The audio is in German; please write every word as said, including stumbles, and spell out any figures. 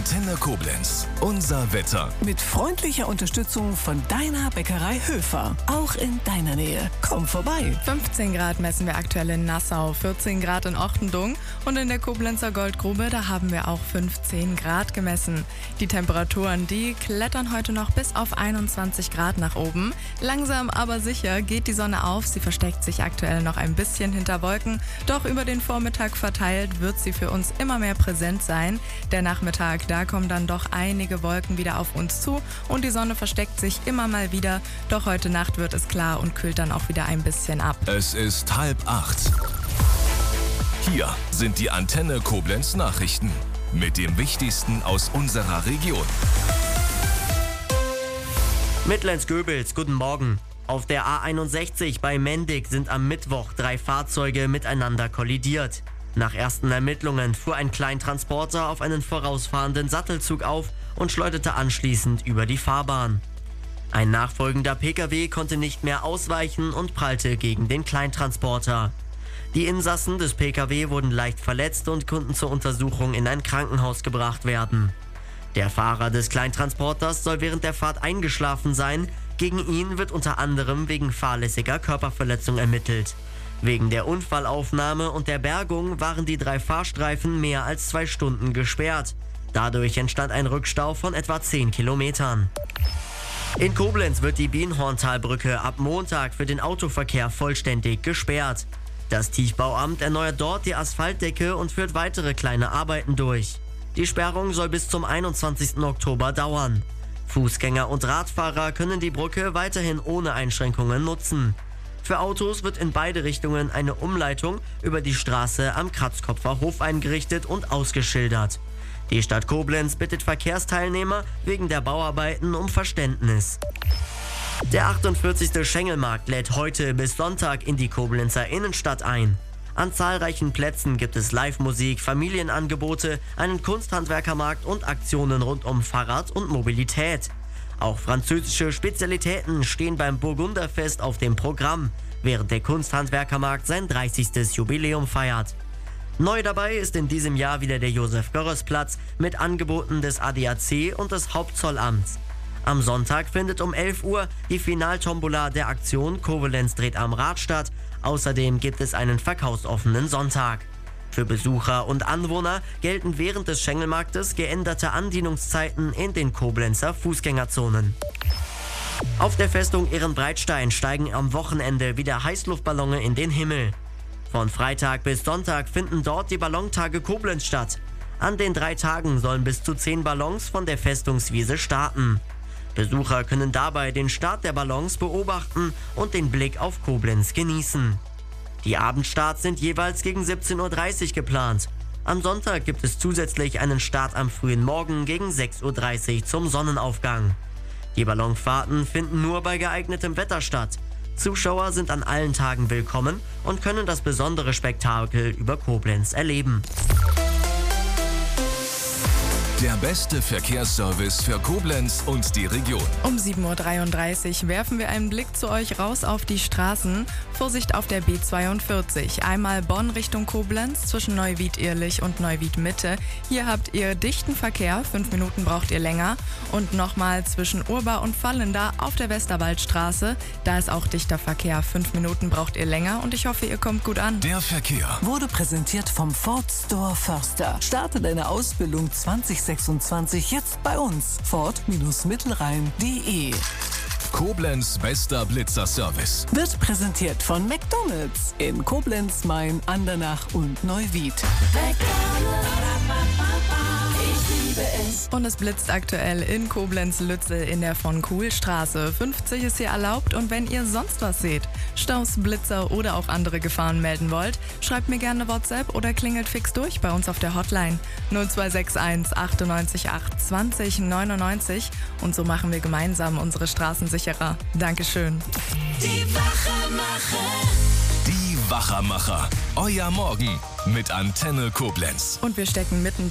Antenne Koblenz. Unser Wetter. Mit freundlicher Unterstützung von deiner Bäckerei Höfer. Auch in deiner Nähe. Komm vorbei. fünfzehn Grad messen wir aktuell in Nassau, vierzehn Grad in Ochtendung und in der Koblenzer Goldgrube, da haben wir auch fünfzehn Grad gemessen. Die Temperaturen, die klettern heute noch bis auf einundzwanzig Grad nach oben. Langsam aber sicher geht die Sonne auf. Sie versteckt sich aktuell noch ein bisschen hinter Wolken. Doch über den Vormittag verteilt wird sie für uns immer mehr präsent sein. Der Nachmittag, da kommen dann doch einige Wolken wieder auf uns zu und die Sonne versteckt sich immer mal wieder. Doch heute Nacht wird es klar und kühlt dann auch wieder ein bisschen ab. Es ist halb acht. Hier sind die Antenne Koblenz Nachrichten mit dem Wichtigsten aus unserer Region. Mitlenz-Göbels, guten Morgen. Auf der A einundsechzig bei Mendig sind am Mittwoch drei Fahrzeuge miteinander kollidiert. Nach ersten Ermittlungen fuhr ein Kleintransporter auf einen vorausfahrenden Sattelzug auf und schleuderte anschließend über die Fahrbahn. Ein nachfolgender Pkw konnte nicht mehr ausweichen und prallte gegen den Kleintransporter. Die Insassen des Pkw wurden leicht verletzt und konnten zur Untersuchung in ein Krankenhaus gebracht werden. Der Fahrer des Kleintransporters soll während der Fahrt eingeschlafen sein. Gegen ihn wird unter anderem wegen fahrlässiger Körperverletzung ermittelt. Wegen der Unfallaufnahme und der Bergung waren die drei Fahrstreifen mehr als zwei Stunden gesperrt. Dadurch entstand ein Rückstau von etwa zehn Kilometern. In Koblenz wird die Bienhorntalbrücke ab Montag für den Autoverkehr vollständig gesperrt. Das Tiefbauamt erneuert dort die Asphaltdecke und führt weitere kleine Arbeiten durch. Die Sperrung soll bis zum einundzwanzigsten Oktober dauern. Fußgänger und Radfahrer können die Brücke weiterhin ohne Einschränkungen nutzen. Für Autos wird in beide Richtungen eine Umleitung über die Straße am Kratzkopfer Hof eingerichtet und ausgeschildert. Die Stadt Koblenz bittet Verkehrsteilnehmer wegen der Bauarbeiten um Verständnis. Der achtundvierzigste Schengelmarkt lädt heute bis Sonntag in die Koblenzer Innenstadt ein. An zahlreichen Plätzen gibt es Live-Musik, Familienangebote, einen Kunsthandwerkermarkt und Aktionen rund um Fahrrad und Mobilität. Auch französische Spezialitäten stehen beim Burgunderfest auf dem Programm, während der Kunsthandwerkermarkt sein dreißigstes Jubiläum feiert. Neu dabei ist in diesem Jahr wieder der Josef-Görres-Platz mit Angeboten des A D A C und des Hauptzollamts. Am Sonntag findet um elf Uhr die Finaltombola der Aktion Koblenz dreht am Rad statt. Außerdem gibt es einen verkaufsoffenen Sonntag. Für Besucher und Anwohner gelten während des Schengelmarktes geänderte Andienungszeiten in den Koblenzer Fußgängerzonen. Auf der Festung Ehrenbreitstein steigen am Wochenende wieder Heißluftballone in den Himmel. Von Freitag bis Sonntag finden dort die Ballontage Koblenz statt. An den drei Tagen sollen bis zu zehn Ballons von der Festungswiese starten. Besucher können dabei den Start der Ballons beobachten und den Blick auf Koblenz genießen. Die Abendstarts sind jeweils gegen siebzehn Uhr dreißig geplant. Am Sonntag gibt es zusätzlich einen Start am frühen Morgen gegen sechs Uhr dreißig zum Sonnenaufgang. Die Ballonfahrten finden nur bei geeignetem Wetter statt. Zuschauer sind an allen Tagen willkommen und können das besondere Spektakel über Koblenz erleben. Der beste Verkehrsservice für Koblenz und die Region. Um sieben Uhr dreiunddreißig werfen wir einen Blick zu euch raus auf die Straßen. Vorsicht auf der B zweiundvierzig. Einmal Bonn Richtung Koblenz zwischen Neuwied-Ehrlich und Neuwied-Mitte. Hier habt ihr dichten Verkehr, fünf Minuten braucht ihr länger. Und nochmal zwischen Urba und Vallenda auf der Westerwaldstraße. Da ist auch dichter Verkehr, fünf Minuten braucht ihr länger und ich hoffe, ihr kommt gut an. Der Verkehr Wurde präsentiert vom Ford Store Förster. Starte deine Ausbildung zwanzig sechsundzwanzig jetzt bei uns. Ford-Mittelrhein punkt de. Koblenz bester Blitzerservice. Wird präsentiert von McDonald's in Koblenz, Main, Andernach und Neuwied. Ich liebe es. Und es blitzt aktuell in Koblenz-Lützel in der von Kuhl-Straße. fünfzig ist hier erlaubt und wenn ihr sonst was seht, Staus, Blitzer oder auch andere Gefahren melden wollt, schreibt mir gerne WhatsApp oder klingelt fix durch bei uns auf der Hotline null zwei sechs eins achtundneunzig acht zwanzig neunundneunzig und so machen wir gemeinsam unsere Straßen sicherer. Dankeschön. Die Wachermacher. Die Wachermacher. Euer Morgen mit Antenne Koblenz. Und wir stecken mitten